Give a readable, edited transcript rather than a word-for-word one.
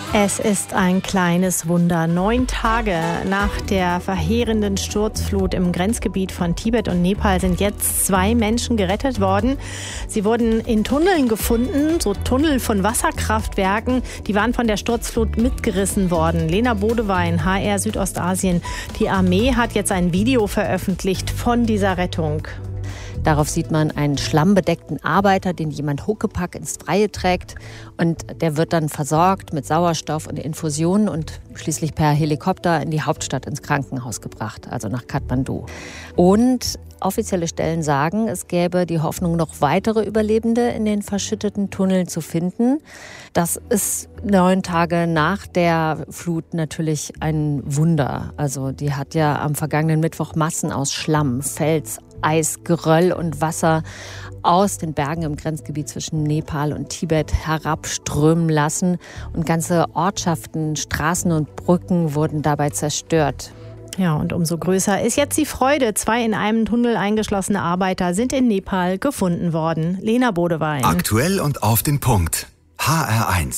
Es ist ein kleines Wunder. 9 Tage nach der verheerenden Sturzflut im Grenzgebiet von Tibet und Nepal sind jetzt 2 Menschen gerettet worden. Sie wurden in Tunneln gefunden, so Tunnel von Wasserkraftwerken. Die waren von der Sturzflut mitgerissen worden. Lena Bodewein, HR Südostasien. Die Armee hat jetzt ein Video veröffentlicht von dieser Rettung. Darauf sieht man einen schlammbedeckten Arbeiter, den jemand huckepack ins Freie trägt. Und der wird dann versorgt mit Sauerstoff und Infusionen und schließlich per Helikopter in die Hauptstadt ins Krankenhaus gebracht, also nach Kathmandu. Und offizielle Stellen sagen, es gäbe die Hoffnung, noch weitere Überlebende in den verschütteten Tunneln zu finden. Das ist 9 Tage nach der Flut natürlich ein Wunder. Also die hat ja am vergangenen Mittwoch Massen aus Schlamm, Fels, Eis, Geröll und Wasser aus den Bergen im Grenzgebiet zwischen Nepal und Tibet herabströmen lassen. Und ganze Ortschaften, Straßen und Brücken wurden dabei zerstört. Ja, und umso größer ist jetzt die Freude. 2 in einem Tunnel eingeschlossene Arbeiter sind in Nepal gefunden worden. Lena Bodewein. Aktuell und auf den Punkt. HR1.